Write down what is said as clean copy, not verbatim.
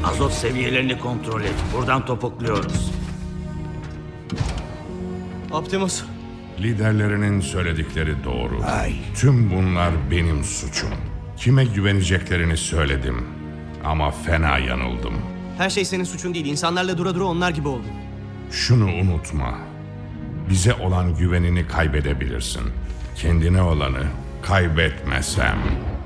Azot seviyelerini kontrol et. Buradan topukluyoruz. Optimus, Liderlerinin söyledikleri doğru. Ay. Tüm bunlar benim suçum. Kime güveneceklerini söyledim. Ama fena yanıldım. her şey senin suçun değil. İnsanlarla dura dura onlar gibi oldun. Şunu unutma. Bize olan güvenini kaybedebilirsin. Kendine olanı kaybetmesem.